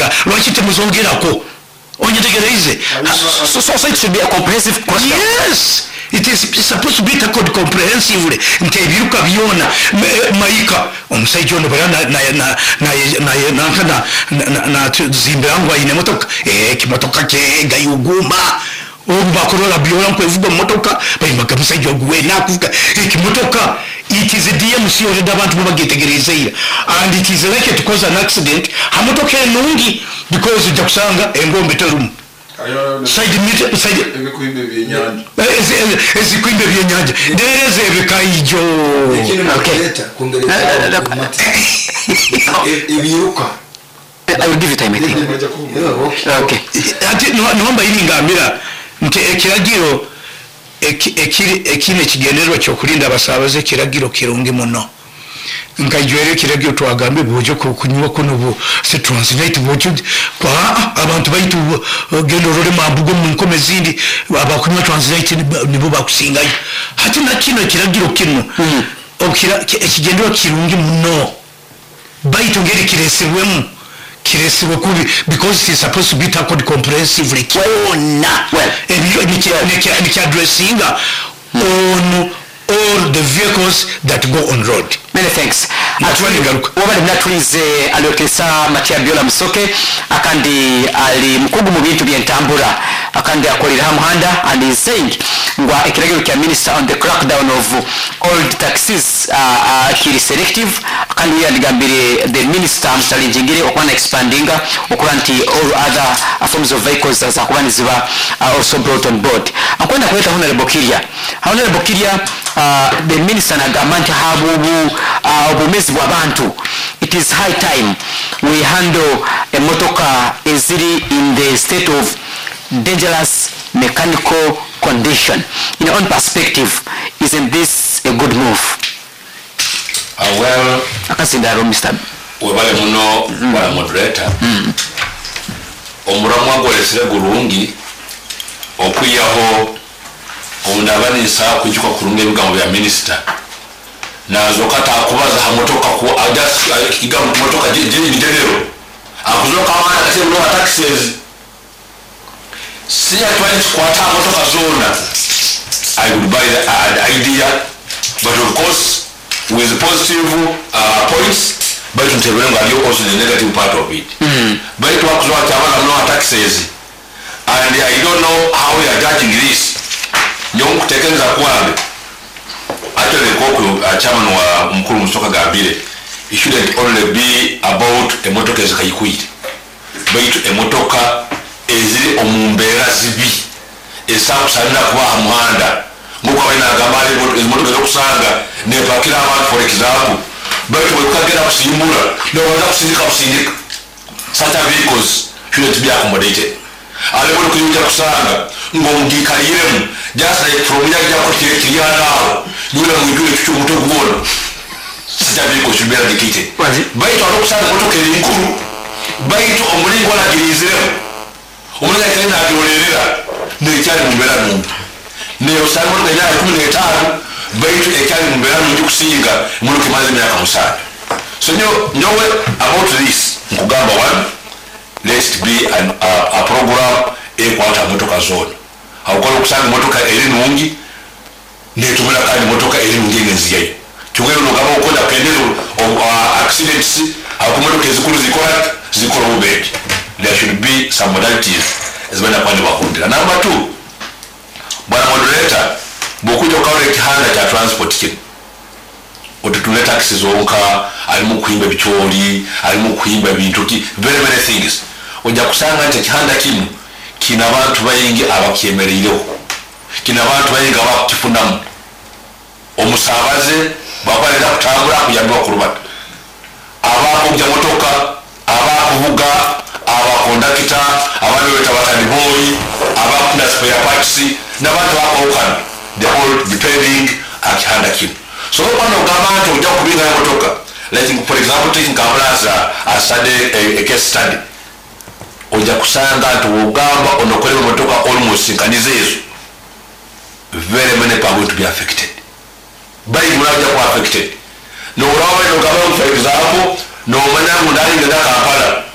kusinga lwaki temuzongerako onyetegereze so it should be a comprehensive question. Yes, it is supposed to be tackled comprehensively. Nti ebiruka byona maika omusajja ono bala na zimbeangwa ine motoka kimotoka kye gayuguma bakorola byola nkwevuga motoka bayimbaga musajja ogwe nakuvuga kimotoka. It is a DMC already abantu bagetegerezera and it is likely to cause an accident hamotoka enungi because ujja kusanga engombe terumu side meter side ezikwimbe byenyanja dereze ebikaijo ebiruka. I will give you time, I think. Okay. Nomba ini ngambira nti ekiragiro ekine kigenderwa kyokulinda abasabaze kiragiro kirungi muno nkajwere kiragiro twagambe bojo kunywa kuno bo se translate bojo kwa abantu baitu gendo role mabugo mu nkome zindi abakunywa translate nibo bakusingayo hati na kino kiragiro kino okira ekigenderwa kirungi muno baitu ngeri kiresebwemu kiresibwe kubi because it is supposed to be tackled comprehensively. Well, and addressing on all the vehicles that go on road. Many thanks. Wabali mnatulize aliokesa Matia Biola Msoke akandi ali mkugu mu bintu byentambula akandi akolera hamuhanda and is saying ngwa ekiragiro kya minister on the crackdown of old taxis kiri selective akandi yaligambire the minister msalingire okwana expanding okuranti all other forms of vehicles as akubaniziba also brought on board. Akwenda kuleta Honorable Kiria the minister na government habubu obumezi bw'abantu. It is high time we handle a motoka eziri in the state of dangerous mechanical condition. In your own perspective, isn't this a good move? Well, akasindaro Mr. webale muno wala moderator omuramu agolesere gurungi okwiyaho ondabanisa kujiko kurunge bigambo bya minister nazo kata akubaza hamotoka ku just kigambo motoka jini general akuzoka amana kase no taxes siya twani kwata motoka zona. I would buy the idea, but of course with the positive points, but also the negative part of it. But it works out no taxes, and I don't know how we are judging this. Young taken the kwambe. Actually, the chairman wa Mkuru Musoka Gabire, it shouldn't only be about a motoka zikayikuit, but a motoka ezili omumbera zibi esakusana kuba hamwanda nguko ina gamali motoka zokusanga ne pakira abantu for example but we kagera kusimbura no wanda kusindika such vehicles shouldn't be accommodated. Ale motoka yujja kusanga ngongika yiremu just like from yaja kutirikira nawo yule mwijule chuchu muto kuona such vehicles should be eradicated. Baitu alokusanga motoka elinkuru baitu omulingo la girizero umwana kenda atorerera nekyali mumbera numbi ne osanga motoka ina 15 baitu ekyali mumbera numbi kusinga muluke mazi myaka musana. So nyowe about this nkugamba one, let's be a program ekwata motoka zone awukola kusanga motoka eri nungi netumula kandi motoka eri nungi ngeziyayo kyongera nogaba ukola kendezo accidents akumotoka ezikulu zikola ubedi. There should be some modalities as well as one. Number two, bwana moderator, bokuja ukaona kihanda cha transport kini. Otutule taxi zonka, alimu kuimba bichori, alimu kuimba bintuki, very many things. Oja kusanga nti kihanda kinu, kina bantu bayingi abakyemereireho. Kina bantu bayingi abakifunamu. Omusabaze bakwalira kutambula kuyambwa kurubata. Abakujja motoka, abakuvuga abakondakita abantu betabakani boy abakunda spare parts nabantu bakokana they all depending akihanda kino. So one of government ujja kubinga motoka like for example taking Kampala as a case study ujja kusanga tugamba onokole motoka almost nkanizezo very many people going to be affected by mulaja ko affected no rawa no government for example no manyangu ndali ngenda Kampala